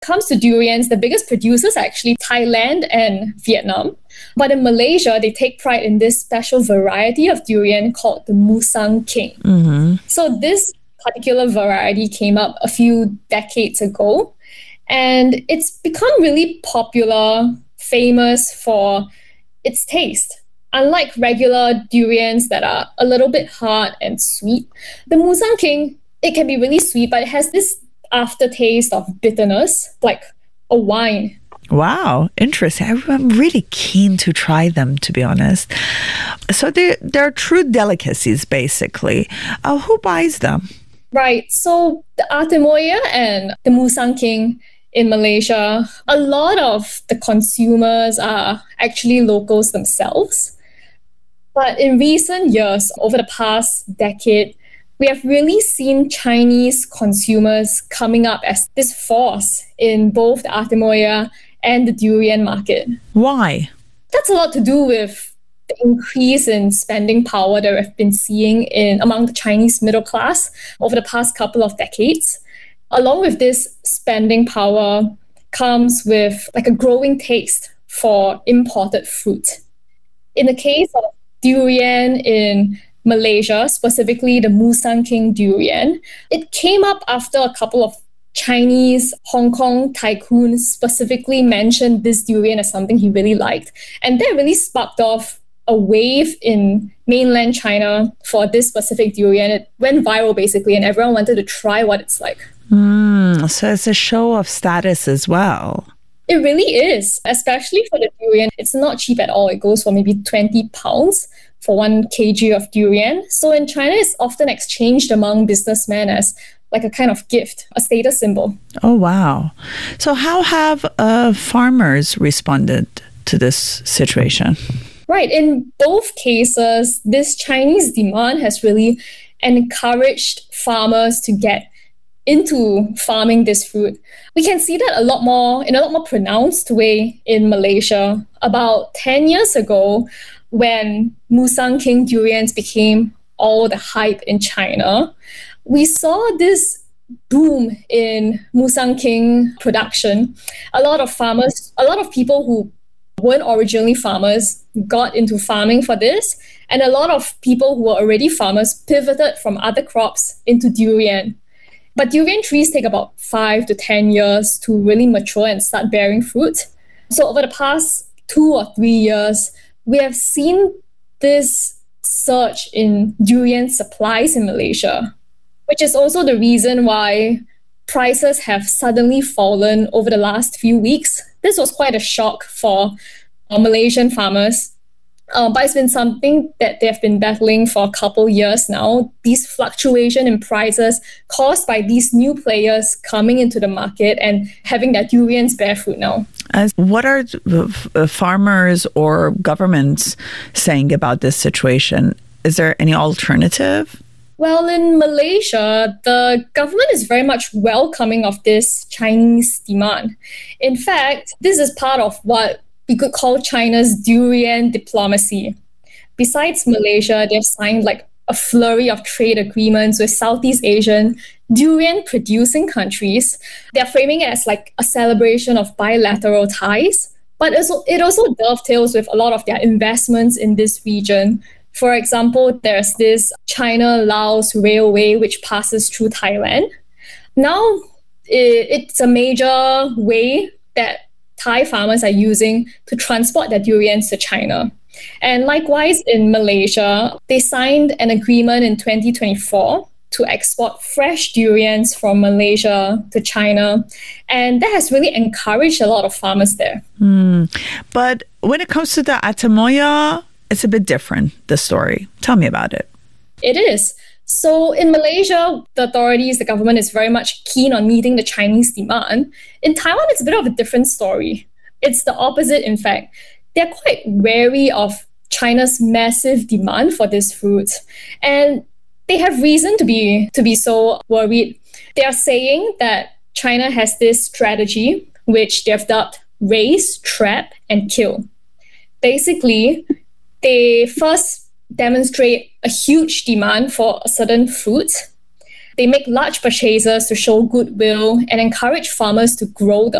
comes to durians, the biggest producers are actually Thailand and Vietnam. But in Malaysia, they take pride in this special variety of durian called the Musang King. So this particular variety came up a few decades ago, and it's become really popular, famous for its taste. Unlike regular durians that are a little bit hard and sweet, the Musang King, it can be really sweet, but it has this aftertaste of bitterness, like a wine. Wow, interesting. I'm really keen to try them, to be honest. So they're true delicacies, basically. Who buys them? Right. So the Atemoya and the Musang King in Malaysia, a lot of the consumers are actually locals themselves. But in recent years, over the past decade, we have really seen Chinese consumers coming up as this force in both the Atemoya and the durian market. Why? That's a lot to do with the increase in spending power that we've been seeing among the Chinese middle class over the past couple of decades. Along with this spending power comes with like a growing taste for imported fruit. In the case of durian in Malaysia, specifically the Musang King durian, it came up after a couple of Chinese Hong Kong tycoons specifically mentioned this durian as something he really liked. And that really sparked off a wave in mainland China for this specific durian. It went viral basically, and everyone wanted to try what it's like. So it's a show of status as well. It really is, especially for the durian. It's not cheap at all. It goes for maybe 20 pounds for 1 kg of durian. So in China, it's often exchanged among businessmen as like a kind of gift, a status symbol. Oh, wow. So how have farmers responded to this situation? Right. In both cases, this Chinese demand has really encouraged farmers to get into farming this fruit. We can see that in a lot more pronounced way in Malaysia. About 10 years ago, when Musang King durians became all the hype in China, we saw this boom in Musang King production. A lot of people who weren't originally farmers got into farming for this, and a lot of people who were already farmers pivoted from other crops into durian. But durian trees take about 5 to 10 years to really mature and start bearing fruit. So over the past 2 or 3 years, we have seen this surge in durian supplies in Malaysia, which is also the reason why prices have suddenly fallen over the last few weeks. This was quite a shock for Malaysian farmers. But it's been something that they've been battling for a couple years now. These fluctuation in prices caused by these new players coming into the market and having their durians bear fruit now. What are farmers or governments saying about this situation? Is there any alternative? Well, in Malaysia, the government is very much welcoming of this Chinese demand. In fact, this is part of what we could call China's durian diplomacy. Besides Malaysia, they've signed like a flurry of trade agreements with Southeast Asian durian producing countries. They're framing it as like a celebration of bilateral ties, but it also dovetails with a lot of their investments in this region. For example, there's this China-Laos railway which passes through Thailand. Now, it's a major way that Thai farmers are using to transport their durians to China. And likewise in Malaysia, they signed an agreement in 2024 to export fresh durians from Malaysia to China. And that has really encouraged a lot of farmers there. But when it comes to the Atemoya, it's a bit different, the story. Tell me about it. It is. So in Malaysia, the authorities, the government is very much keen on meeting the Chinese demand. In Taiwan, it's a bit of a different story. It's the opposite, in fact. They're quite wary of China's massive demand for this fruit. And they have reason to be so worried. They are saying that China has this strategy, which they've dubbed raise, trap, and kill. Basically, they first demonstrate a huge demand for a certain fruit. They make large purchases to show goodwill and encourage farmers to grow them.